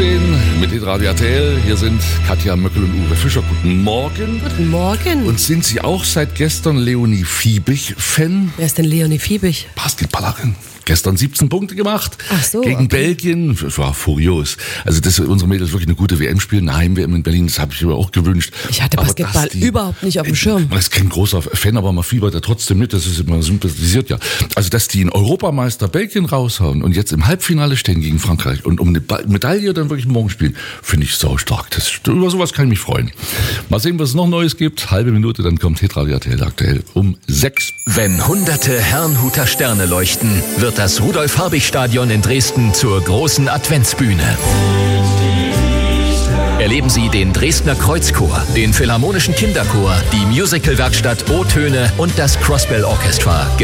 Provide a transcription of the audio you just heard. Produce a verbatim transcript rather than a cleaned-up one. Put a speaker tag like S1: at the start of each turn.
S1: aufstehen mit Hitradio R T L. Hier sind Katja Möckel und Uwe Fischer. Guten Morgen.
S2: Guten Morgen.
S1: Und sind Sie auch seit gestern Leonie Fiebig-Fan?
S2: Wer ist denn Leonie Fiebig?
S1: Basketballerin. Gestern siebzehn Punkte gemacht.
S2: Ach so,
S1: gegen
S2: okay.
S1: Belgien. Das war furios. Also, dass unsere Mädels wirklich eine gute W M spielen, eine Heim-W M in Berlin, das habe ich mir auch gewünscht.
S2: Ich hatte Basketball die, überhaupt nicht auf dem Schirm.
S1: Man ist kein großer Fan, aber man fiebert ja trotzdem mit. Das ist immer sympathisiert ja. Also, dass die einen Europameister Belgien raushauen und jetzt im Halbfinale stehen gegen Frankreich und um eine Medaille dann wirklich morgen spielen, finde ich sau stark. Das, über sowas kann ich mich freuen. Mal sehen, was es noch Neues gibt. Halbe Minute, dann kommt Hitradio R T L aktuell um sechs.
S3: Wenn hunderte Herrnhuter Sterne leuchten, wird das Rudolf-Habich-Stadion in Dresden zur großen Adventsbühne. Erleben Sie den Dresdner Kreuzchor, den Philharmonischen Kinderchor, die Musicalwerkstatt O-Töne und das Crossbell Orchestra.